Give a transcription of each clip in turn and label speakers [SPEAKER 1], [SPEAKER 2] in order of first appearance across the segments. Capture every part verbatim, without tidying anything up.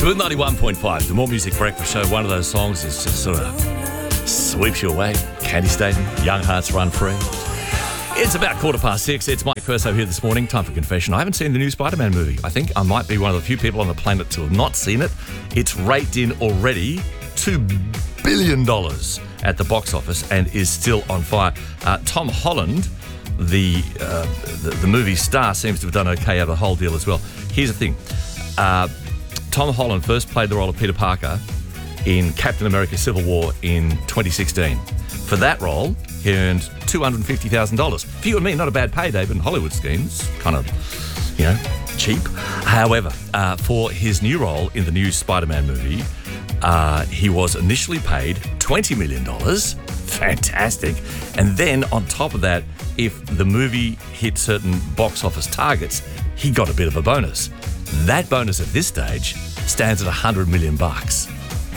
[SPEAKER 1] Smooth ninety-one point five, the More Music Breakfast Show. One of those songs is just sort of sweeps you away. Candy Staten, Young Hearts Run Free. It's about quarter past six. It's Mike Perso here this morning. Time for confession. I haven't seen the new Spider-Man movie. I think I might be one of the few people on the planet to have not seen it. It's raked in already two billion dollars at the box office and is still on fire. Uh, Tom Holland, the, uh, the the movie star, seems to have done okay out of the whole deal as well. Here's the thing. Uh, Tom Holland first played the role of Peter Parker in Captain America Civil War in twenty sixteen. For that role, he earned two hundred fifty thousand dollars. For you and me, not a bad pay, David, in Hollywood schemes. Kind of, you know, cheap. However, uh, for his new role in the new Spider-Man movie, uh, he was initially paid twenty million dollars. Fantastic. And then on top of that, if the movie hit certain box office targets, he got a bit of a bonus. That bonus at this stage stands at one hundred million bucks.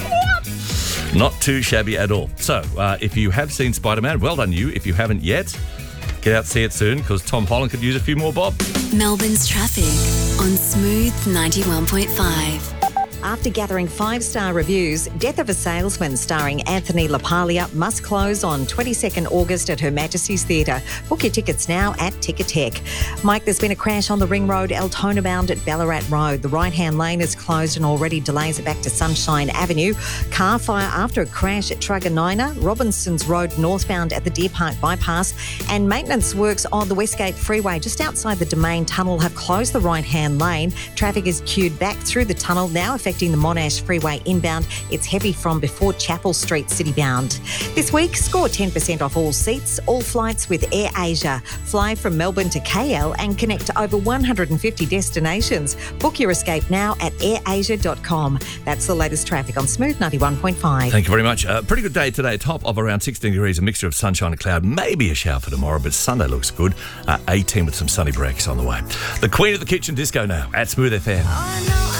[SPEAKER 1] Not too shabby at all. So, uh, if you have seen Spider-Man, well done you. If you haven't yet, get out and see it soon because Tom Holland could use a few more bob.
[SPEAKER 2] Melbourne's traffic on Smooth ninety-one point five.
[SPEAKER 3] After gathering five-star reviews, Death of a Salesman starring Anthony LaPaglia must close on twenty-second August at Her Majesty's Theatre. Book your tickets now at Ticketek. Mike, there's been a crash on the Ring Road, Altona bound at Ballarat Road. The right-hand lane is closed and already delays it back to Sunshine Avenue. Car fire after a crash at Truganina, Robinson's Road northbound at the Deer Park bypass, and maintenance works on the Westgate Freeway just outside the Domain Tunnel have closed the right-hand lane. Traffic is queued back through the tunnel now, affecting the Monash Freeway inbound. It's heavy from before Chapel Street citybound. This week, score ten percent off all seats, all flights with Air Asia. Fly from Melbourne to K L and connect to over one hundred fifty destinations. Book your escape now at air asia dot com. That's the latest traffic on Smooth ninety-one point five.
[SPEAKER 1] Thank you very much. Uh, pretty good day today. Top of around sixteen degrees, a mixture of sunshine and cloud. Maybe a shower for tomorrow, but Sunday looks good. Uh, eighteen with some sunny breaks on the way. The Queen of the Kitchen Disco now at Smooth F M.